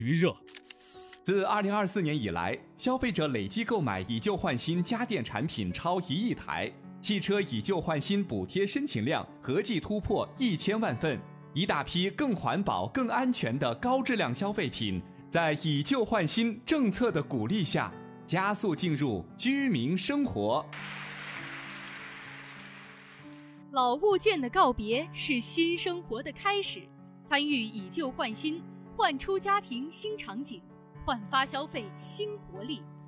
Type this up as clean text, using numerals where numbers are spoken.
余热。 自2024年以来，消费者累计购买以旧换新家电产品超1亿台，汽车以旧换新补贴申请量合计突破1000万份，一大批更环保、更安全的高质量消费品，在以旧换新政策的鼓励下，加速进入居民生活。 老物件的告别是新生活的开始，参与以旧换新，焕出家庭新场景，焕发消费新活力。